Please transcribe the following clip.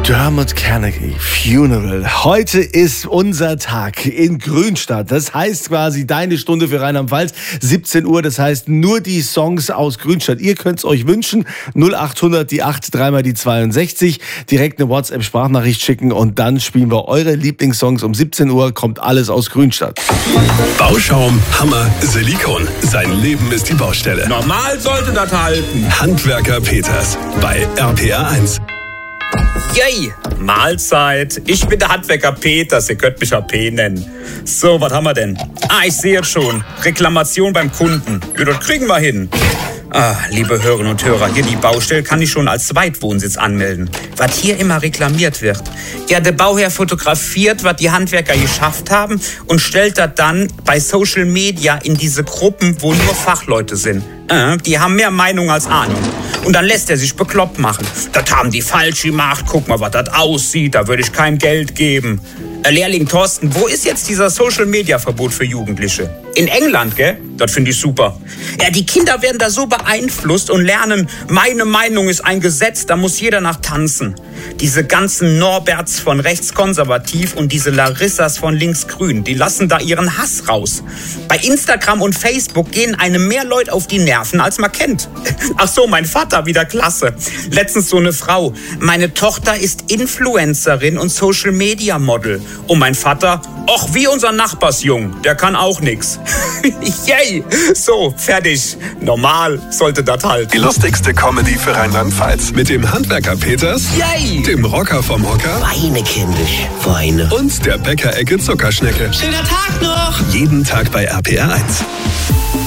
Dermot Carnegie, Funeral. Heute ist unser Tag in Grünstadt. Das heißt quasi deine Stunde für Rheinland-Pfalz. 17 Uhr, das heißt nur die Songs aus Grünstadt. Ihr könnt es euch wünschen. 0800 die 8, dreimal die 62. Direkt eine WhatsApp-Sprachnachricht schicken und dann spielen wir eure Lieblingssongs. Um 17 Uhr kommt alles aus Grünstadt. Bauschaum, Hammer, Silikon. Sein Leben ist die Baustelle. Normal sollte das halten. Handwerker Peters bei RPA 1. Yay, Mahlzeit. Ich bin der Handwerker Peters, ihr könnt mich AP nennen. So, was haben wir denn? Ich sehe es schon. Reklamation beim Kunden. Ja, das kriegen wir hin. Liebe Hörerinnen und Hörer, hier die Baustelle kann ich schon als Zweitwohnsitz anmelden. Was hier immer reklamiert wird. Ja, der Bauherr fotografiert, was die Handwerker geschafft haben und stellt das dann bei Social Media in diese Gruppen, wo nur Fachleute sind. Die haben mehr Meinung als Ahnung. Und dann lässt er sich bekloppt machen. Das haben die falsch gemacht, guck mal, was das aussieht, da würde ich kein Geld geben. Lehrling Thorsten, wo ist jetzt dieser Social-Media-Verbot für Jugendliche? In England, gell? Das finde ich super. Ja, die Kinder werden da so beeinflusst und lernen, meine Meinung ist ein Gesetz, da muss jeder nach tanzen. Diese ganzen Norberts von rechtskonservativ und diese Larissas von linksgrün, die lassen da ihren Hass raus. Bei Instagram und Facebook gehen einem mehr Leute auf die Nerven, als man kennt. Ach so, mein Vater, wieder klasse. Letztens so eine Frau. Meine Tochter ist Influencerin und Social-Media-Model. Und mein Vater, ach, wie unser Nachbarsjung, der kann auch nix. Yay! So, fertig. Normal sollte das halt. Die lustigste Comedy für Rheinland-Pfalz. Mit dem Handwerker Peters, Yay! dem Rocker vom Hocker Weine, kindisch, Weine. und der Bäckerecke Zuckerschnecke. Schöner Tag noch! Jeden Tag bei RPA 1.